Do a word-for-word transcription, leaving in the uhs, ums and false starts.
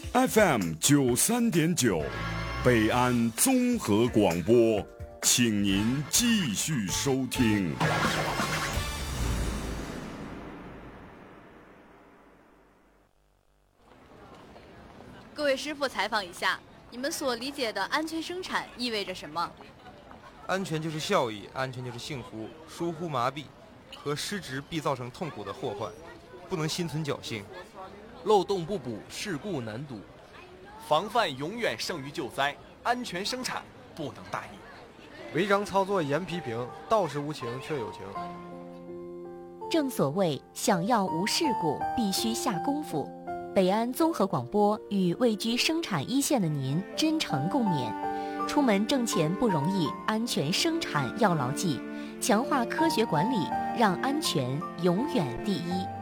F M 九三点九，北安综合广播，请您继续收听。 各位师傅，采访一下，你们所理解的安全生产意味着什么？ 安全就是效益，安全就是幸福。疏忽麻痹和失职必造成痛苦的祸患，不能心存侥幸。 漏洞不补，事故难堵。 防范永远胜于救灾，安全生产不能大意。 违章操作严批评，道是无情却有情。 正所谓，想要无事故，必须下功夫。北安综合广播与位居生产一线的您真诚共勉。出门挣钱不容易，安全生产要牢记，强化科学管理，让安全永远第一。